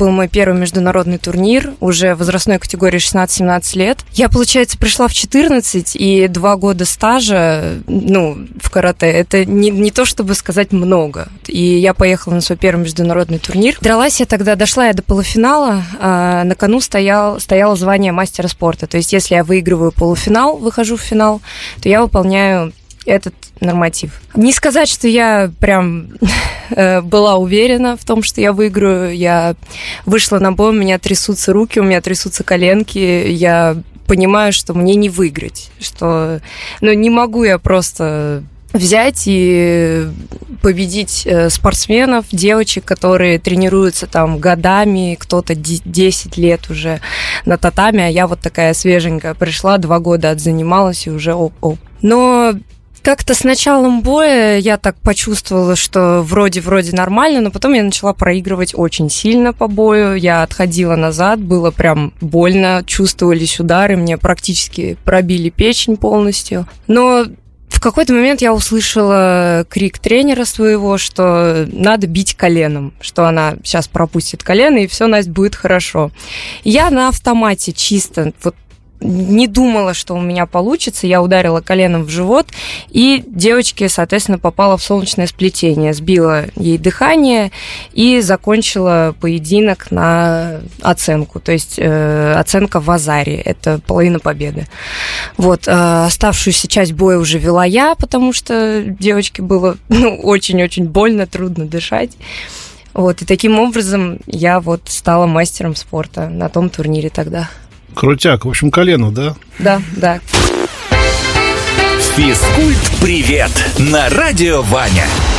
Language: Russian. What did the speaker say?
был мой первый международный турнир, уже в возрастной категории 16-17 лет. Я, получается, пришла в 14, и 2 года стажа, в карате, это не то, чтобы сказать много. И я поехала на свой первый международный турнир. Дралась я тогда, дошла я до полуфинала, на кону стояло звание мастера спорта. То есть, если я выигрываю полуфинал, выхожу в финал, то я выполняю этот норматив. Не сказать, что я прям была уверена в том, что я выиграю. Я вышла на бой, у меня трясутся руки, у меня трясутся коленки. Я понимаю, что мне не выиграть, что не могу я просто взять и победить спортсменов, девочек, которые тренируются там годами, кто-то 10 лет уже на татами, а я вот такая свеженькая пришла, 2 года отзанималась и уже оп-оп. Но как-то с началом боя я так почувствовала, что вроде нормально, но потом я начала проигрывать очень сильно по бою. Я отходила назад, было прям больно, чувствовались удары, мне практически пробили печень полностью. Но в какой-то момент я услышала крик тренера своего, что надо бить коленом, что она сейчас пропустит колено, и все, Настя, будет хорошо. Я на автомате чисто не думала, что у меня получится. Я ударила коленом в живот, и девочке, соответственно, попала в солнечное сплетение. Сбила ей дыхание и закончила поединок на оценку. То есть оценка в азаре. Это половина победы. Оставшуюся часть боя уже вела я, потому что девочке было очень-очень больно, трудно дышать. И таким образом я стала мастером спорта на том турнире тогда. Крутяк. В общем, колено, да? Да. Физкульт-привет на Радио Ваня.